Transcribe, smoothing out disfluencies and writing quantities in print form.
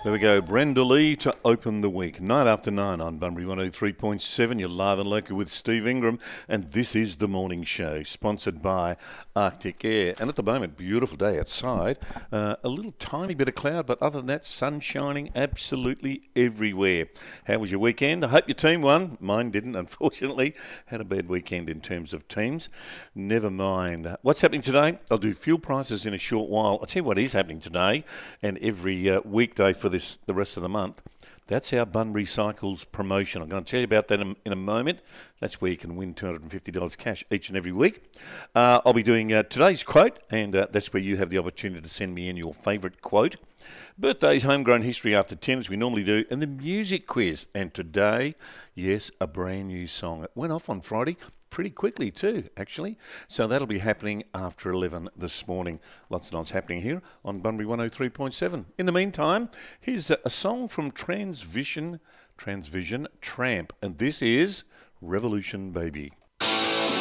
There we go, Brenda Lee to open the week. 9 after 9 on Bunbury 103.7. You're live and local with Steve Ingram. And this is The Morning Show, sponsored by Arctic Air. And at the moment, beautiful day outside. A little tiny bit of cloud, but other than that, sun shining absolutely everywhere. How was your weekend? I hope your team won. Mine didn't, unfortunately. Had a bad weekend in terms of teams. Never mind. What's happening today? I'll do fuel prices in a short while. I'll tell you what is happening today and every weekday for the rest of the month. That's our Bunbury Cycles promotion. I'm going to tell you about that in a moment. That's where you can win $250 cash each and every week. I'll be doing today's quote, and that's where you have the opportunity to send me in your favourite quote. Birthdays, homegrown history after 10, as we normally do, and the music quiz. And today, yes, a brand new song. It went off on Friday. Pretty quickly too, actually. So that'll be happening after 11 this morning. Lots and lots happening here on Bunbury 103.7. In the meantime, here's a song from Transvision Tramp, and this is Revolution Baby.